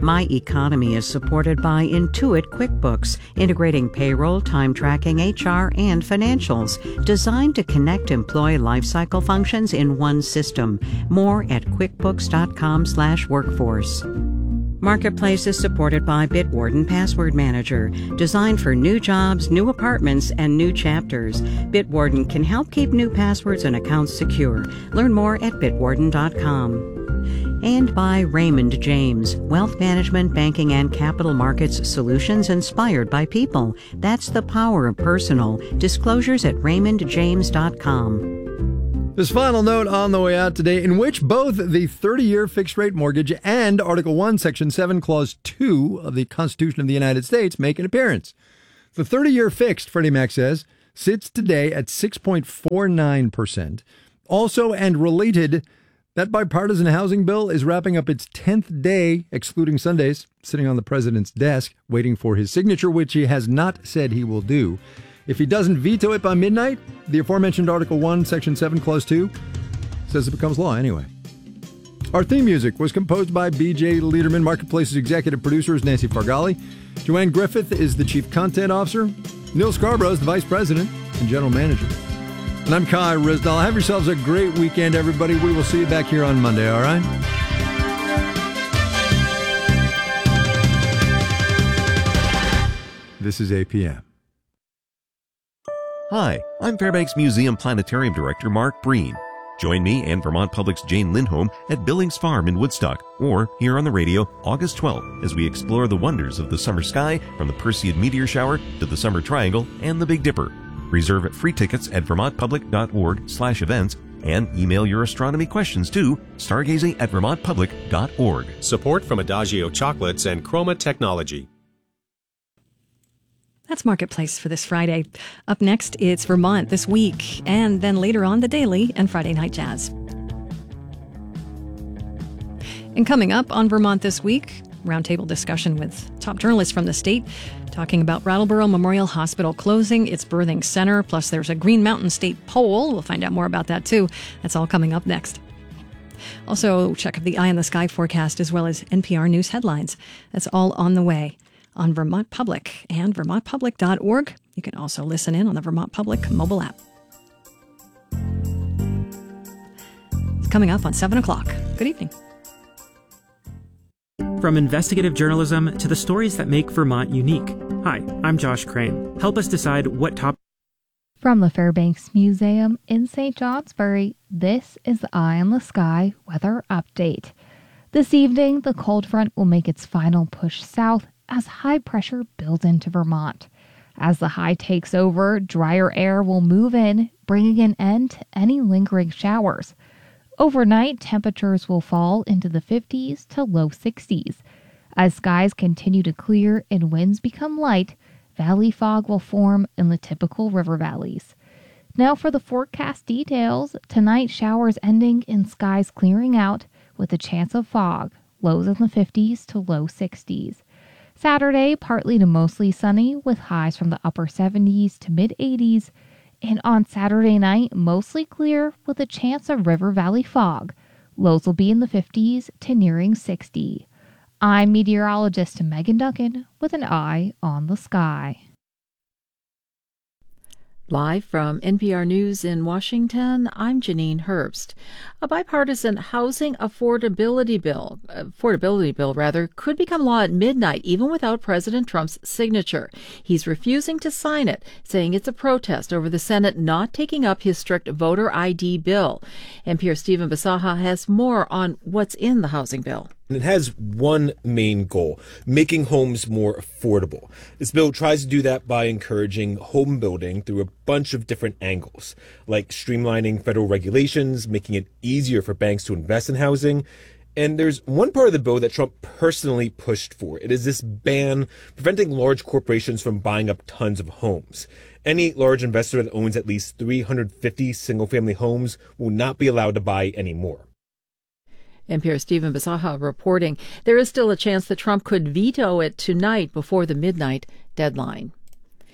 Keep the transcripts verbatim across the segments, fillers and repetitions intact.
My Economy is supported by Intuit QuickBooks, integrating payroll, time tracking, H R, and financials, designed to connect employee lifecycle functions in one system. More at quickbooks.com slash workforce. Marketplace is supported by Bitwarden Password Manager, designed for new jobs, new apartments, and new chapters. Bitwarden can help keep new passwords and accounts secure. Learn more at bitwarden dot com. And by Raymond James, wealth management, banking, and capital markets solutions inspired by people. That's the power of personal. Disclosures at raymond james dot com. This final note on the way out today, in which both the thirty-year fixed-rate mortgage and Article one, Section seven, Clause two of the Constitution of the United States make an appearance. The thirty-year fixed, Freddie Mac says, sits today at six point four nine percent. Also, and related, that bipartisan housing bill is wrapping up its tenth day, excluding Sundays, sitting on the president's desk, waiting for his signature, which he has not said he will do. If he doesn't veto it by midnight, the aforementioned Article one, Section seven, Clause two says it becomes law anyway. Our theme music was composed by B J Liederman. Marketplace's executive producer is Nancy Fargali. Joanne Griffith is the chief content officer. Neil Scarborough is the vice president and general manager. And I'm Kai Rizdal. Have yourselves a great weekend, everybody. We will see you back here on Monday, all right? This is A P M. Hi, I'm Fairbanks Museum Planetarium Director Mark Breen. Join me and Vermont Public's Jane Lindholm at Billings Farm in Woodstock, or here on the radio August twelfth, as we explore the wonders of the summer sky, from the Perseid meteor shower to the Summer Triangle and the Big Dipper. Reserve free tickets at vermontpublic.org slash events and email your astronomy questions to stargazing at vermontpublic.org. Support from Adagio Chocolates and Chroma Technology. That's Marketplace for this Friday. Up next, it's Vermont This Week, and then later on, The Daily and Friday Night Jazz. And coming up on Vermont This Week, roundtable discussion with top journalists from the state, talking about Brattleboro Memorial Hospital closing its birthing center, plus there's a Green Mountain State poll. We'll find out more about that, too. That's all coming up next. Also, check out the Eye in the Sky forecast, as well as N P R News headlines. That's all on the way on Vermont Public and vermont public dot org. You can also listen in on the Vermont Public mobile app. It's coming up on seven o'clock. Good evening. From investigative journalism to the stories that make Vermont unique. Hi, I'm Josh Crane. Help us decide what top... From the Fairbanks Museum in Saint Johnsbury, this is the Eye on the Sky weather update. This evening, the cold front will make its final push south as high pressure builds into Vermont. As the high takes over, drier air will move in, bringing an end to any lingering showers. Overnight, temperatures will fall into the fifties to low sixties. As skies continue to clear and winds become light, valley fog will form in the typical river valleys. Now for the forecast details. Tonight, showers ending in skies clearing out with a chance of fog, lows in the fifties to low sixties. Saturday, partly to mostly sunny with highs from the upper seventies to mid eighties. And on Saturday night, mostly clear with a chance of river valley fog. Lows will be in the fifties to nearing sixty. I'm meteorologist Megan Duncan with an eye on the sky. Live from N P R News in Washington, I'm Janine Herbst. A bipartisan housing affordability bill, affordability bill rather, could become law at midnight, even without President Trump's signature. He's refusing to sign it, saying it's a protest over the Senate not taking up his strict voter I D bill. N P R's Stephen Bisaha has more on what's in the housing bill. It has one main goal: making homes more affordable. This bill tries to do that by encouraging home building through a bunch of different angles, like streamlining federal regulations, making it easier for banks to invest in housing. And there's one part of the bill that Trump personally pushed for. It is this ban preventing large corporations from buying up tons of homes. Any large investor that owns at least three hundred fifty single-family homes will not be allowed to buy any more. N P R's Stephen Bisaha reporting. There is still a chance that Trump could veto it tonight before the midnight deadline.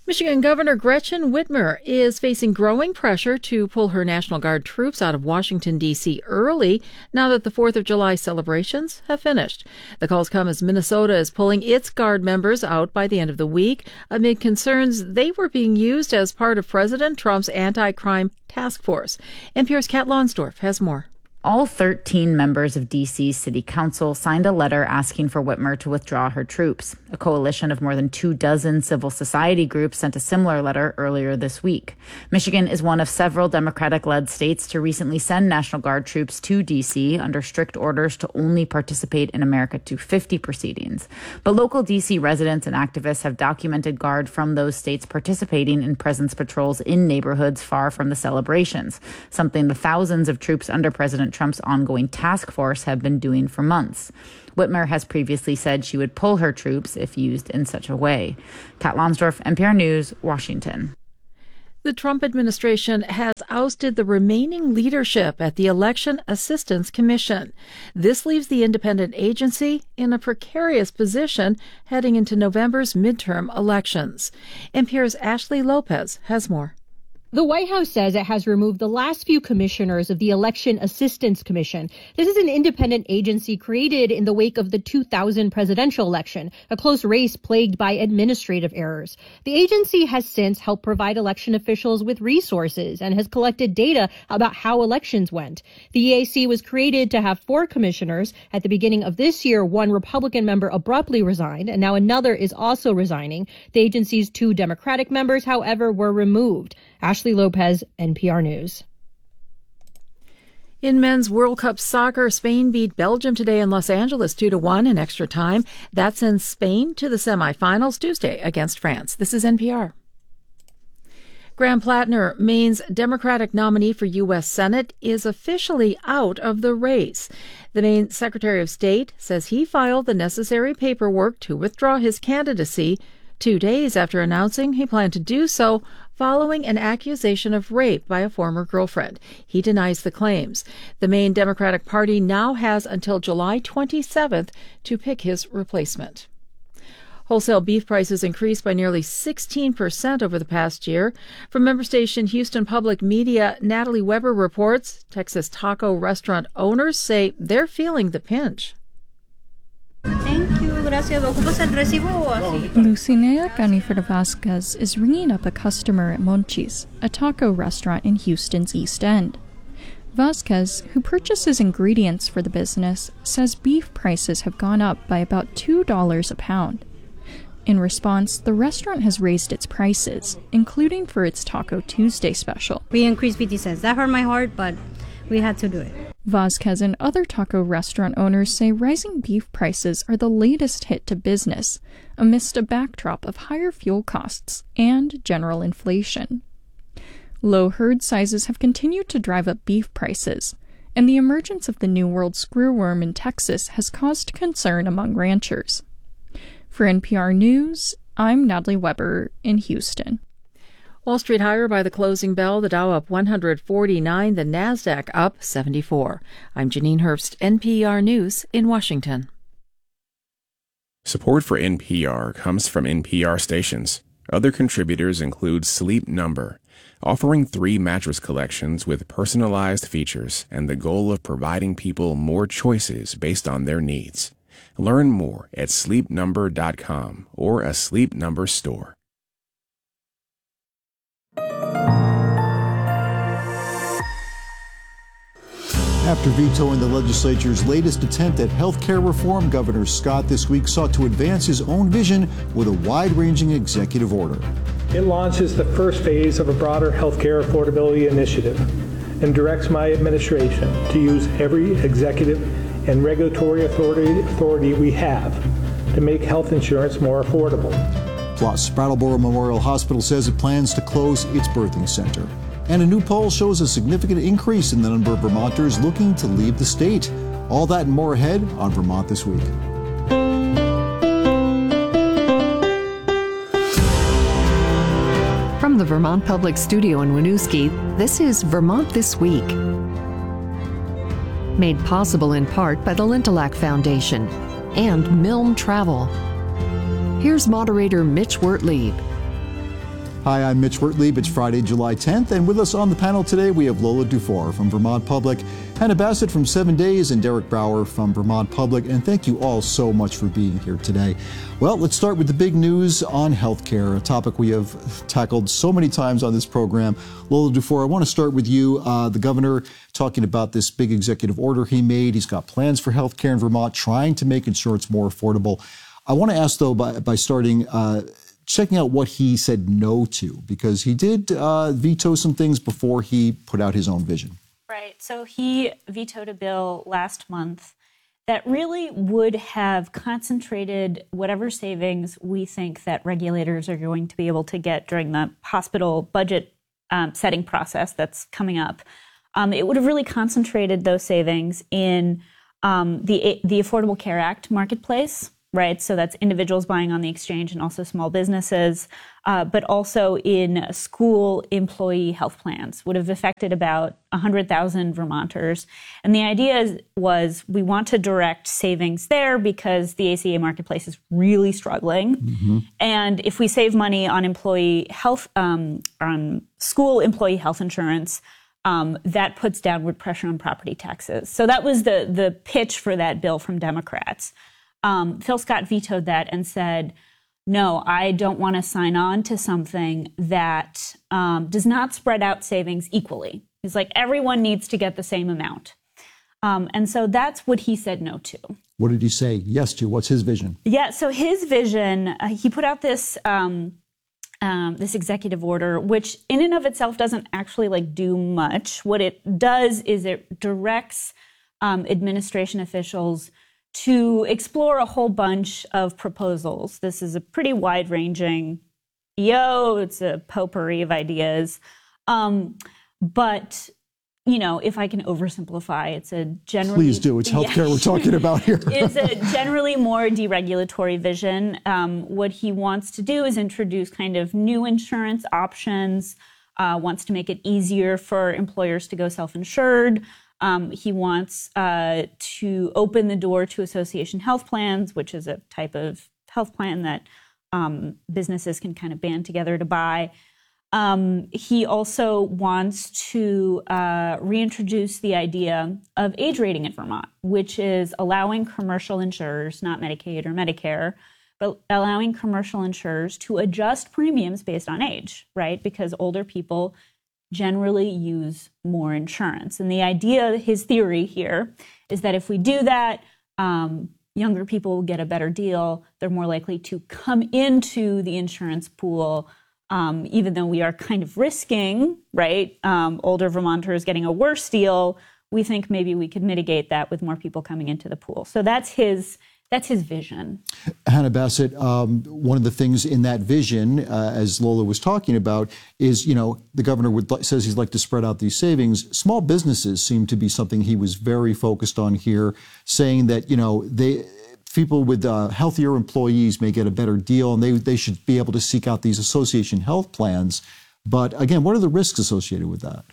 Michigan Governor Gretchen Whitmer is facing growing pressure to pull her National Guard troops out of Washington, D C early now that the fourth of July celebrations have finished. The calls come as Minnesota is pulling its Guard members out by the end of the week amid concerns they were being used as part of President Trump's anti-crime task force. N P R's Kat Lonsdorf has more. All thirteen members of D C's City Council signed a letter asking for Whitmer to withdraw her troops. A coalition of more than two dozen civil society groups sent a similar letter earlier this week. Michigan is one of several Democratic-led states to recently send National Guard troops to D C under strict orders to only participate in America two fifty proceedings. But local D C residents and activists have documented Guard from those states participating in presence patrols in neighborhoods far from the celebrations, something the thousands of troops under President Trump's ongoing task force have been doing for months. Whitmer has previously said she would pull her troops if used in such a way. Kat Lonsdorf, N P R News, Washington. The Trump administration has ousted the remaining leadership at the Election Assistance Commission. This leaves the independent agency in a precarious position heading into November's midterm elections. N P R's Ashley Lopez has more. The White House says it has removed the last few commissioners of the Election Assistance Commission. This is an independent agency created in the wake of the two thousand presidential election, a close race plagued by administrative errors. The agency has since helped provide election officials with resources and has collected data about how elections went. The E A C was created to have four commissioners. At the beginning of this year, one Republican member abruptly resigned, and now another is also resigning. The agency's two Democratic members, however, were removed. Ashley Lopez, N P R News. In men's World Cup soccer, Spain beat Belgium today in Los Angeles two to one in extra time. That sends Spain to the semifinals Tuesday against France. This is N P R. Graham Plattner, Maine's Democratic nominee for U S Senate, is officially out of the race. The Maine Secretary of State says he filed the necessary paperwork to withdraw his candidacy two days after announcing he planned to do so following an accusation of rape by a former girlfriend. He denies the claims. The Maine Democratic Party now has until July twenty-seventh to pick his replacement. Wholesale beef prices increased by nearly sixteen percent over the past year. From member station Houston Public Media, Natalie Weber reports Texas taco restaurant owners say they're feeling the pinch. Thank you. Gracias. ¿Ocupas el recibo o así? Lucinea Ganifred Vasquez is ringing up a customer at Monchi's, a taco restaurant in Houston's East End. Vasquez, who purchases ingredients for the business, says beef prices have gone up by about two dollars a pound. In response, the restaurant has raised its prices, including for its Taco Tuesday special. We increased fifty cents. That hurt my heart, but we had to do it. Vasquez and other taco restaurant owners say rising beef prices are the latest hit to business, amidst a backdrop of higher fuel costs and general inflation. Low herd sizes have continued to drive up beef prices, and the emergence of the New World screwworm in Texas has caused concern among ranchers. For N P R News, I'm Natalie Weber in Houston. Wall Street higher by the closing bell, the Dow up one hundred forty-nine, the Nasdaq up seventy-four. I'm Janine Herbst, N P R News in Washington. Support for N P R comes from N P R stations. Other contributors include Sleep Number, offering three mattress collections with personalized features and the goal of providing people more choices based on their needs. Learn more at sleep number dot com or a Sleep Number store. After vetoing the legislature's latest attempt at health care reform, Governor Scott this week sought to advance his own vision with a wide-ranging executive order. It launches the first phase of a broader health care affordability initiative and directs my administration to use every executive and regulatory authority, authority we have to make health insurance more affordable. Plus, Brattleboro Memorial Hospital says it plans to close its birthing center. And a new poll shows a significant increase in the number of Vermonters looking to leave the state. All that and more ahead on Vermont This Week. From the Vermont Public Studio in Winooski, this is Vermont This Week. Made possible in part by the Lintelak Foundation and Milne Travel. Here's moderator Mitch Wertlieb. Hi, I'm Mitch Wertlieb. It's Friday, July tenth, and with us on the panel today, we have Lola Dufour from Vermont Public, Hannah Bassett from Seven Days, and Derek Brower from Vermont Public. And thank you all so much for being here today. Well, let's start with the big news on healthcare, a topic we have tackled so many times on this program. Lola Dufour, I want to start with you. Uh, the governor talking about this big executive order he made. He's got plans for healthcare in Vermont, trying to make insurance more affordable. I want to ask, though, by, by starting... Uh, checking out what he said no to, because he did uh, veto some things before he put out his own vision. Right. So he vetoed a bill last month that really would have concentrated whatever savings we think that regulators are going to be able to get during the hospital budget um, setting process that's coming up. Um, it would have really concentrated those savings in um, the the Affordable Care Act marketplace. Right, so that's individuals buying on the exchange and also small businesses, uh, but also in school employee health plans would have affected about one hundred thousand Vermonters. And the idea is, was we want to direct savings there because the A C A marketplace is really struggling. Mm-hmm. And if we save money on employee health, um, on school employee health insurance, um, that puts downward pressure on property taxes. So that was the the pitch for that bill from Democrats. Um, Phil Scott vetoed that and said, no, I don't want to sign on to something that um, does not spread out savings equally. He's like, everyone needs to get the same amount. Um, and so that's what he said no to. What did he say yes to? What's his vision? Yeah, so his vision, uh, he put out this um, um, this executive order, which in and of itself doesn't actually like do much. What it does is it directs um, administration officials to explore a whole bunch of proposals. This is a pretty wide-ranging, yo, it's a potpourri of ideas. Um, but, you know, if I can oversimplify, it's a generally... Please do. It's healthcare yeah. we're talking about here. It's a generally more deregulatory vision. Um, what he wants to do is introduce kind of new insurance options, uh, wants to make it easier for employers to go self-insured. Um, he wants uh, to open the door to association health plans, which is a type of health plan that um, businesses can kind of band together to buy. Um, he also wants to uh, reintroduce the idea of age rating in Vermont, which is allowing commercial insurers, not Medicaid or Medicare, but allowing commercial insurers to adjust premiums based on age, right? Because older people generally use more insurance. And the idea, his theory here, is that if we do that, um, younger people will get a better deal. They're more likely to come into the insurance pool, um, even though we are kind of risking, right, um, older Vermonters getting a worse deal. We think maybe we could mitigate that with more people coming into the pool. So that's his That's his vision. Hannah Bassett, um, one of the things in that vision, uh, as Lola was talking about, is, you know, the governor would, says he'd like to spread out these savings. Small businesses seem to be something he was very focused on here, saying that, you know, they people with uh, healthier employees may get a better deal, and they, they should be able to seek out these association health plans. But again, what are the risks associated with that?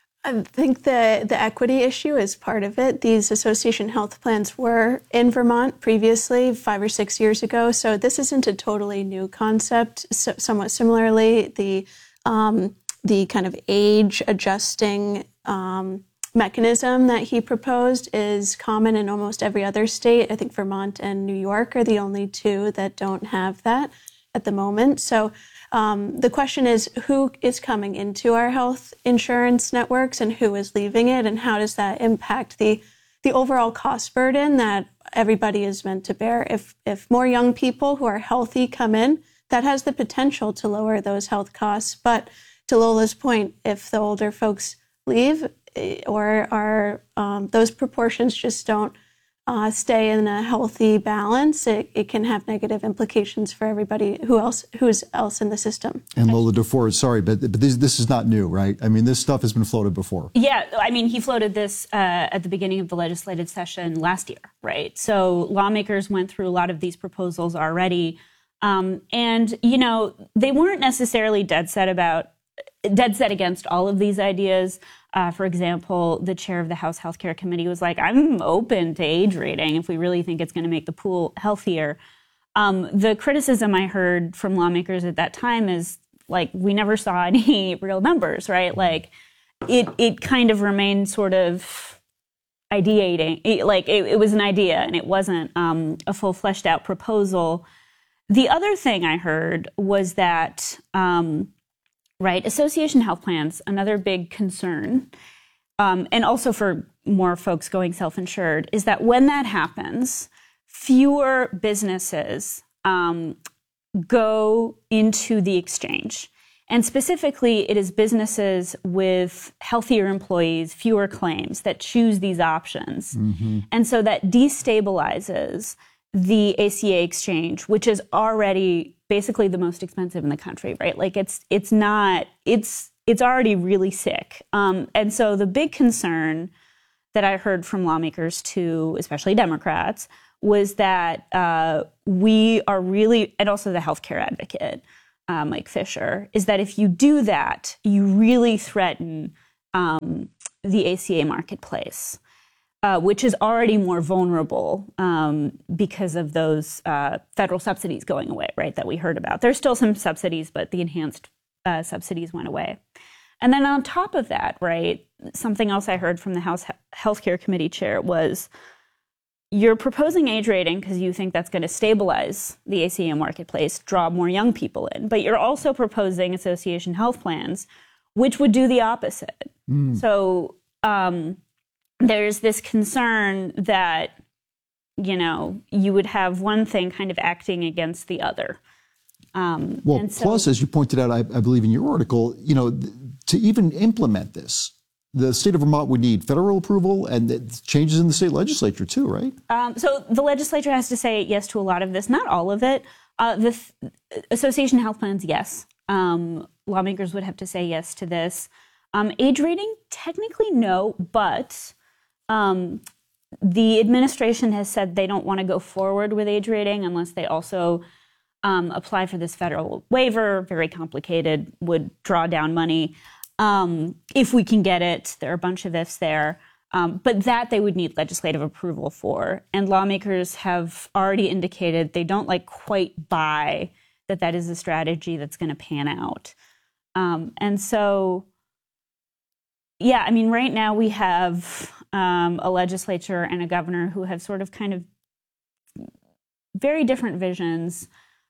I think the, the equity issue is part of it. These association health plans were in Vermont previously, five or six years ago, so this isn't a totally new concept. So, somewhat similarly, the um, the kind of age adjusting um, mechanism that he proposed is common in almost every other state. I think Vermont and New York are the only two that don't have that at the moment. So Um, the question is, who is coming into our health insurance networks and who is leaving it, and how does that impact the the overall cost burden that everybody is meant to bear? If if more young people who are healthy come in, that has the potential to lower those health costs. But to Lola's point, if the older folks leave or are um, those proportions just don't Uh, stay in a healthy balance, it, it can have negative implications for everybody who else who's else in the system. And Lola Dufour, sorry, but, but this, this is not new, right? I mean, this stuff has been floated before. Yeah, I mean, he floated this uh, at the beginning of the legislative session last year, right? So lawmakers went through a lot of these proposals already. Um, and, you know, they weren't necessarily dead set about, dead set against all of these ideas. Uh, for example, the chair of the House Healthcare Committee was like, I'm open to age rating if we really think it's going to make the pool healthier. Um, the criticism I heard from lawmakers at that time is like we never saw any real numbers, right? Like it it kind of remained sort of ideating, it, like it, it was an idea and it wasn't um, a full fleshed out proposal. The other thing I heard was that, um, right, association health plans, another big concern, um, and also for more folks going self-insured, is that when that happens, fewer businesses um, go into the exchange. And specifically, it is businesses with healthier employees, fewer claims, that choose these options. Mm-hmm. And so that destabilizes the A C A exchange, which is already basically the most expensive in the country, right? Like it's it's not, it's it's already really sick. Um, and so the big concern that I heard from lawmakers too, especially Democrats, was that uh, we are really, and also the healthcare advocate, uh, Mike Fisher, is that if you do that, you really threaten um, the A C A marketplace, uh, which is already more vulnerable um, because of those uh, federal subsidies going away, right, that we heard about. There's still some subsidies, but the enhanced uh, subsidies went away. And then on top of that, right, something else I heard from the House Healthcare Committee chair was, you're proposing age rating because you think that's going to stabilize the A C A marketplace, draw more young people in. But you're also proposing association health plans, which would do the opposite. Mm. So um, there's this concern that, you know, you would have one thing kind of acting against the other. Um, well, and so, plus, as you pointed out, I, I believe in your article, you know, th- to even implement this, the state of Vermont would need federal approval and changes in the state legislature too, right? Um, so the legislature has to say yes to a lot of this, not all of it. Uh, the th- association health plans, yes. Um, lawmakers would have to say yes to this. Um, age rating, technically no, but um, the administration has said they don't want to go forward with age rating unless they also um, apply for this federal waiver. Very complicated, would draw down money. Um, if we can get it, there are a bunch of ifs there, um, but that they would need legislative approval for. And lawmakers have already indicated they don't like quite buy that that is a strategy that's going to pan out. Um, and so, yeah, I mean, right now we have um, a legislature and a governor who have sort of kind of very different visions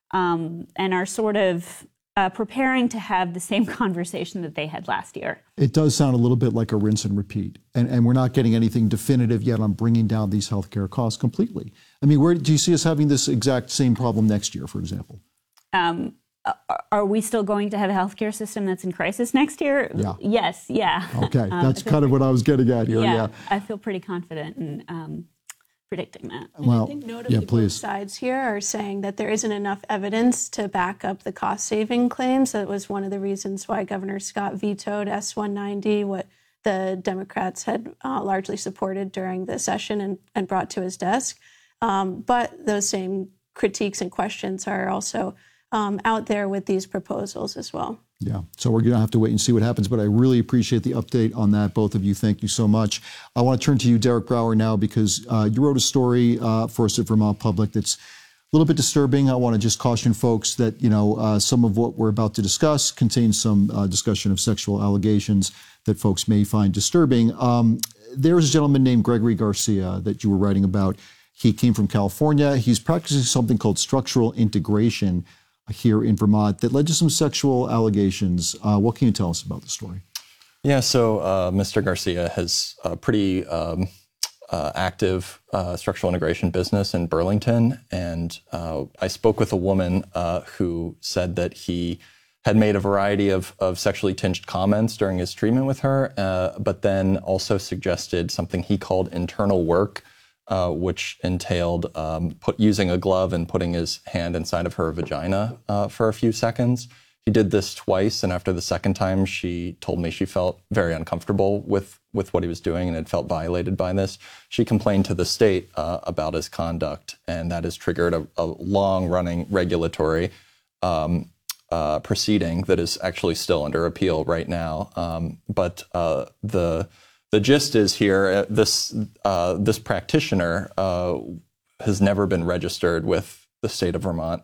um, and are sort of Uh, preparing to have the same conversation that they had last year. It does sound a little bit like a rinse and repeat. And, and we're not getting anything definitive yet on bringing down these healthcare costs completely. I mean, where do you see us having this exact same problem next year, for example? Um, are we still going to have a healthcare system that's in crisis next year? Yeah. Yes, yeah. Okay, um, that's kind of what I was getting at here. Yeah, yeah. I feel pretty confident in um, predicting that. And well, I think notably yeah, please. both sides here are saying that there isn't enough evidence to back up the cost-saving claims. That was one of the reasons why Governor Scott vetoed S one ninety, what the Democrats had uh, largely supported during the session and, and brought to his desk. Um, but those same critiques and questions are also um, out there with these proposals as well. Yeah, so we're going to have to wait and see what happens, but I really appreciate the update on that, both of you. Thank you so much. I want to turn to you, Derek Brower, now, because uh, you wrote a story uh, for us at Vermont Public that's a little bit disturbing. I want to just caution folks that, you know, uh, some of what we're about to discuss contains some uh, discussion of sexual allegations that folks may find disturbing. Um, there's a gentleman named Gregory Garcia that you were writing about. He came from California. He's practicing something called structural integration here in Vermont that led to some sexual allegations. Uh, what can you tell us about the story? Yeah, so uh, Mister Garcia has a pretty um, uh, active uh, structural integration business in Burlington, and uh, I spoke with a woman uh, who said that he had made a variety of, of sexually tinged comments during his treatment with her, uh, but then also suggested something he called internal work, Uh, which entailed um, put, using a glove and putting his hand inside of her vagina uh, for a few seconds. He did this twice, and after the second time, she told me she felt very uncomfortable with, with what he was doing and had felt violated by this. She complained to the state uh, about his conduct, and that has triggered a, a long-running regulatory um, uh, proceeding that is actually still under appeal right now. Um, but uh, the The gist is here, this uh, this practitioner uh, has never been registered with the state of Vermont.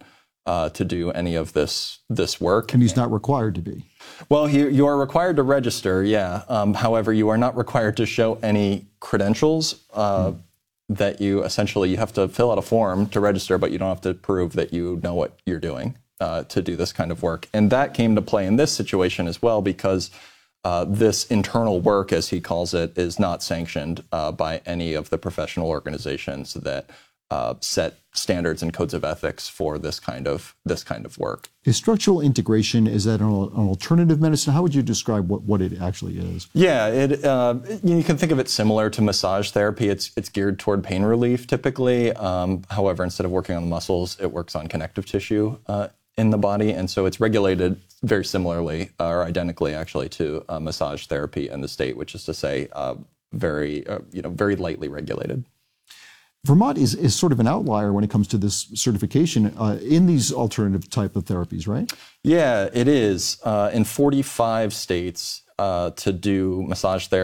uh, to do any of this this work. And he's not required to be. Well, he, you are required to register, yeah. Um, however, you are not required to show any credentials uh, mm. that you essentially, you have to fill out a form to register, but you don't have to prove that you know what you're doing uh, to do this kind of work. And that came to play in this situation as well, because uh, this internal work, as he calls it, is not sanctioned uh, by any of the professional organizations that Uh, set standards and codes of ethics for this kind of this kind of work. Is structural integration, is that an, an alternative medicine? How would you describe what, what it actually is? Yeah, it uh, you can think of it similar to massage therapy. It's it's geared toward pain relief typically. Um, however, instead of working on the muscles, it works on connective tissue uh, in the body, and so it's regulated very similarly uh, or identically actually to uh, massage therapy in the state, which is to say, uh, very uh, you know very lightly regulated. Vermont is, is sort of an outlier when it comes to this certification uh, in these alternative type of therapies, right? Yeah, it is. Uh, in forty-five states, uh, to do massage therapy,